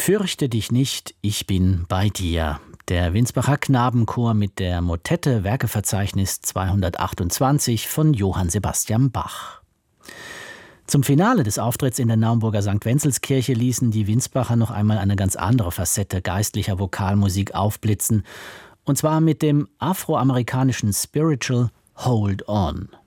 Fürchte dich nicht, ich bin bei dir. Der Winsbacher Knabenchor mit der Motette Werkeverzeichnis 228 von Johann Sebastian Bach. Zum Finale des Auftritts in der Naumburger St. Wenzelskirche ließen die Winsbacher noch einmal eine ganz andere Facette geistlicher Vokalmusik aufblitzen, und zwar mit dem afroamerikanischen Spiritual Hold On.